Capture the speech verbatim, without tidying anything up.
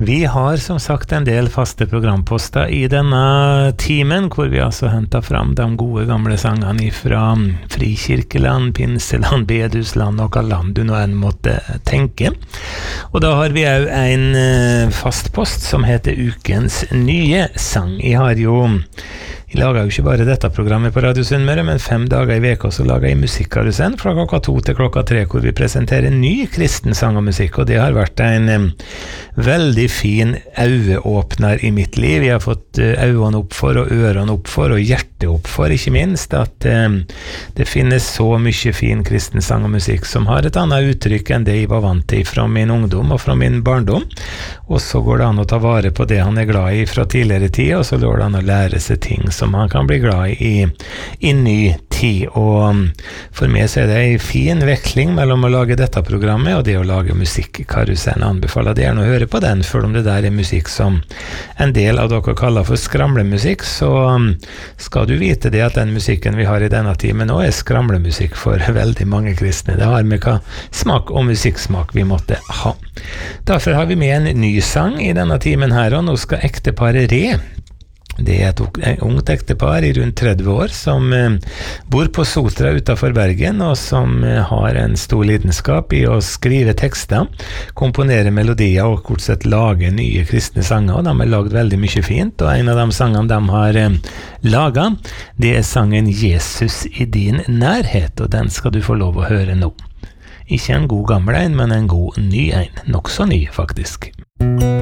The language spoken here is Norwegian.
Vi har som sagt en del faste programposter i denne timen, hvor vi altså hentet fram de gode gamle sangene fra Frikirkeland, Pinseland, Bedusland og hva land du nå enn måtte tenke. Og da har vi jo en fast post som heter Ukens nye sang. Jeg har jo Jeg lager jo ikke bare dette programmet på Radio Sunnmøre, men fem dager i veka så lager jeg musikkarusell fra klokka to til klokka tre, hvor vi presenterer ny kristen sang og musikk, og det har vært en um, veldig fin øyeåpner i mitt liv. Jeg har fått uh, øynene opp for, og ørene opp for, og hjertet opp for, ikke minst, at um, det finnes så mye fin kristen sang og musikk som har et annet uttrykk enn det jeg var vant til fra min ungdom og fra min barndom, og så går det an å ta vare på det han er glad i fra tidligere tid, og så går det an å lære seg ting som han kan bli glad i i ny tid. Og for meg så er det en fin veksling mellom å lage dette programmet og det å lage musikkarusellen. Anbefaler dere å høre på den, for om det der er musikk som en del av dere kaller for skramlemusikk, så skal du vite det at den musikken vi har i denne timen nå er skramlemusikk for veldig mange kristne. Det har med hva smak og musikksmak vi måtte ha. Derfor har vi med en ny sang i denne timen her, og nå skal ekteparet Re. Det er et ungt ektepar i rundt tretti år som eh, bor på Sotra utenfor Bergen, og som eh, har en stor lidenskap i å skrive tekster, komponere melodier og kort sett lage nye kristne sanger, og de har laget veldig mye fint, og en av de sangene de har eh, laget, det er sangen Jesus i din nærhet, og den skal du få lov å høre nå. Ikke en god gammel en, men en god ny en, nok så ny faktisk.